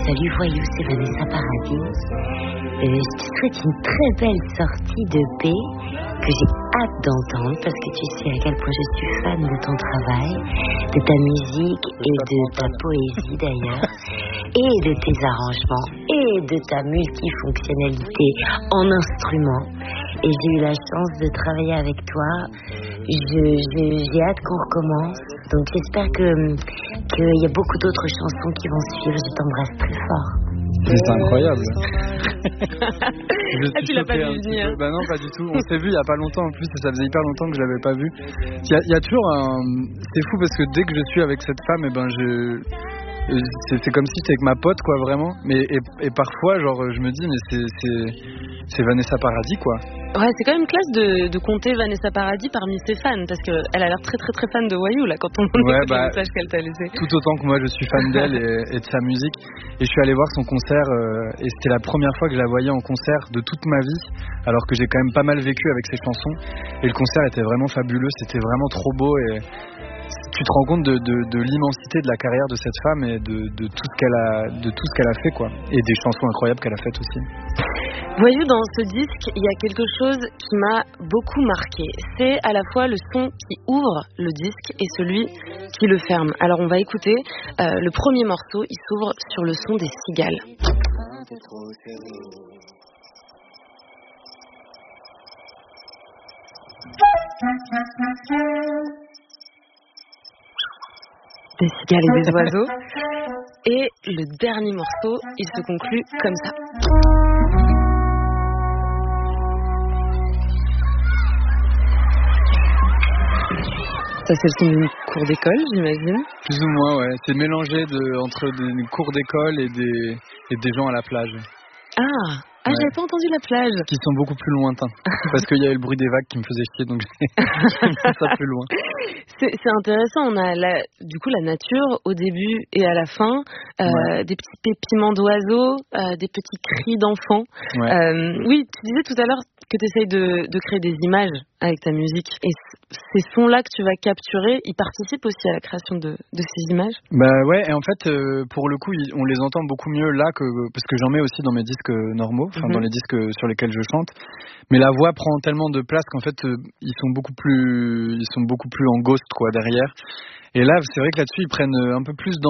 Salut Voyou, c'est Vanessa Paradis. Je te souhaite une très belle sortie de paix que j'ai hâte d'entendre parce que tu sais à quel point je suis fan de ton travail, de ta musique et de ta poésie d'ailleurs, et de tes arrangements et de ta multifonctionnalité en instruments. Et j'ai eu la chance de travailler avec toi. J'ai hâte qu'on recommence. Donc j'espère qu'il y a beaucoup d'autres chansons qui vont suivre. Je t'embrasse très fort. C'est incroyable. Tu l'as pas vu venir? Bah non, pas du tout. On s'est vu il y a pas longtemps en plus, et ça faisait hyper longtemps que je l'avais pas vu. Il y a toujours c'est fou parce que dès que je suis avec cette femme, c'est comme si c'était avec ma pote quoi, vraiment. Mais et parfois genre je me dis mais c'est Vanessa Paradis quoi. Ouais, c'est quand même classe de compter Vanessa Paradis parmi ses fans parce que elle a l'air très très très fan de Voyou là quand on écoute le message qu'elle t'a laissé. Tout autant que moi je suis fan d'elle et de sa musique, et je suis allé voir son concert et c'était la première fois que je la voyais en concert de toute ma vie, alors que j'ai quand même pas mal vécu avec ses chansons, et le concert était vraiment fabuleux, c'était vraiment trop beau, et tu te rends compte de l'immensité de la carrière de cette femme et de tout ce qu'elle a fait quoi, et des chansons incroyables qu'elle a faites aussi. Voyou, dans ce disque, il y a quelque chose qui m'a beaucoup marqué. C'est à la fois le son qui ouvre le disque et celui qui le ferme. Alors on va écouter le premier morceau, il s'ouvre sur le son des cigales. Des cigales et des oiseaux. Et le dernier morceau, il se conclut comme ça. Ça, c'est le son d'une cour d'école, j'imagine. Plus ou moins, ouais. C'est mélangé entre des cours d'école et des gens à la plage. Ouais. J'avais pas entendu la plage. Qui sont beaucoup plus lointains. Parce qu'il y avait le bruit des vagues qui me faisait chier, donc j'ai mis ça plus loin. C'est intéressant, on a du coup la nature au début et à la fin, des petits pépiments d'oiseaux, des petits cris d'enfants. Ouais. Oui, tu disais tout à l'heure que tu essayes de créer des images avec ta musique, et ces sons-là que tu vas capturer, ils participent aussi à la création de ces images? Bah ouais, et en fait, pour le coup, on les entend beaucoup mieux là, parce que j'en mets aussi dans mes disques normaux, dans les disques sur lesquels je chante. Mais la voix prend tellement de place qu'en fait, ils sont beaucoup plus en ghost quoi derrière. Et là, c'est vrai que là-dessus, ils prennent un peu plus